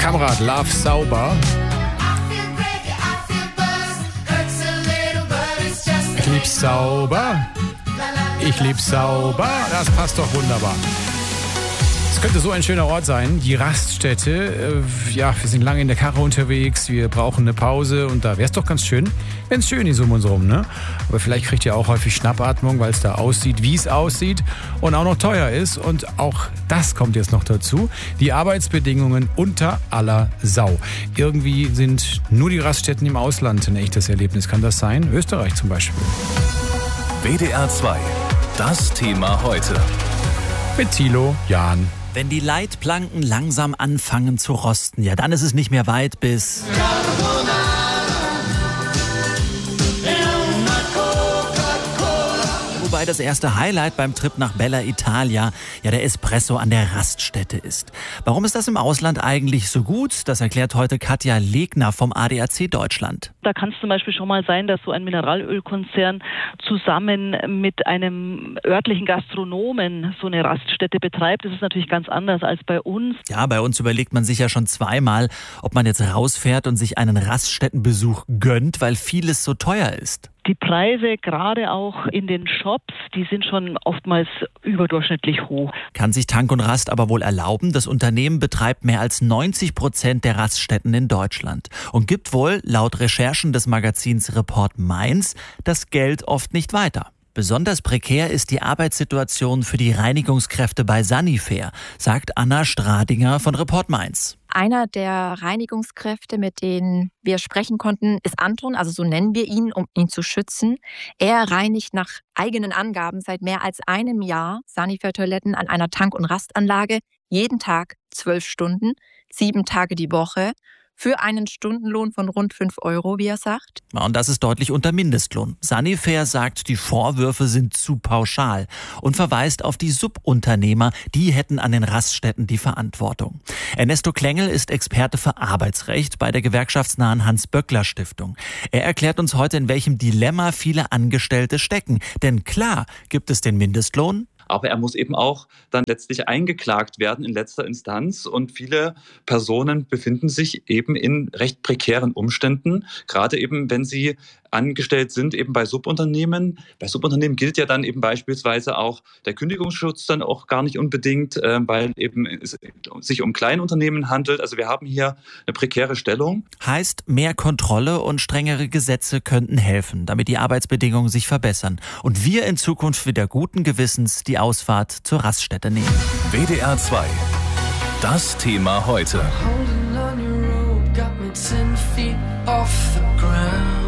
Kamerad, Love Sauber. Ich lieb's sauber. Ich lieb's sauber. Das passt doch wunderbar. Es könnte so ein schöner Ort sein, die Raststätte. Ja, wir sind lange in der Karre unterwegs, wir brauchen eine Pause und da wäre es doch ganz schön, wenn es schön ist um uns rum, ne? Aber vielleicht kriegt ihr auch häufig Schnappatmung, weil es da aussieht, wie es aussieht und auch noch teuer ist. Und auch das kommt jetzt noch dazu. Die Arbeitsbedingungen unter aller Sau. Irgendwie sind nur die Raststätten im Ausland ein echtes Erlebnis. Kann das sein? Österreich zum Beispiel. WDR 2, das Thema heute. Mit Thilo Jahn. Wenn die Leitplanken langsam anfangen zu rosten, ja, dann ist es nicht mehr weit bis... Wobei das erste Highlight beim Trip nach Bella Italia ja der Espresso an der Raststätte ist. Warum ist das im Ausland eigentlich so gut? Das erklärt heute Katja Legner vom ADAC Deutschland. Da kann es zum Beispiel schon mal sein, dass so ein Mineralölkonzern zusammen mit einem örtlichen Gastronomen so eine Raststätte betreibt. Das ist natürlich ganz anders als bei uns. Ja, bei uns überlegt man sich ja schon zweimal, ob man jetzt rausfährt und sich einen Raststättenbesuch gönnt, weil vieles so teuer ist. Die Preise, gerade auch in den Shops, die sind schon oftmals überdurchschnittlich hoch. Kann sich Tank und Rast aber wohl erlauben. Das Unternehmen betreibt mehr als 90% der Raststätten in Deutschland und gibt wohl, laut Recherchen des Magazins Report Mainz, das Geld oft nicht weiter. Besonders prekär ist die Arbeitssituation für die Reinigungskräfte bei Sanifair, sagt Anna Stradinger von Report Mainz. Einer der Reinigungskräfte, mit denen wir sprechen konnten, ist Anton, also so nennen wir ihn, um ihn zu schützen. Er reinigt nach eigenen Angaben seit mehr als einem Jahr Sanifair-Toiletten an einer Tank- und Rastanlage, jeden Tag 12 Stunden, 7 Tage die Woche, für einen Stundenlohn von rund 5 €, wie er sagt. Und das ist deutlich unter Mindestlohn. Sanifair sagt, die Vorwürfe sind zu pauschal und verweist auf die Subunternehmer, die hätten an den Raststätten die Verantwortung. Ernesto Klengel ist Experte für Arbeitsrecht bei der gewerkschaftsnahen Hans-Böckler-Stiftung. Er erklärt uns heute, in welchem Dilemma viele Angestellte stecken. Denn klar gibt es den Mindestlohn, aber er muss eben auch dann letztlich eingeklagt werden in letzter Instanz. Und viele Personen befinden sich eben in recht prekären Umständen, gerade eben, wenn sie angestellt sind, eben bei Subunternehmen. Bei Subunternehmen gilt ja dann eben beispielsweise auch der Kündigungsschutz dann auch gar nicht unbedingt, weil eben es sich um Kleinunternehmen handelt. Also wir haben hier eine prekäre Stellung. Heißt, mehr Kontrolle und strengere Gesetze könnten helfen, damit die Arbeitsbedingungen sich verbessern und wir in Zukunft wieder guten Gewissens die Ausfahrt zur Raststätte nehmen. WDR 2, das Thema heute.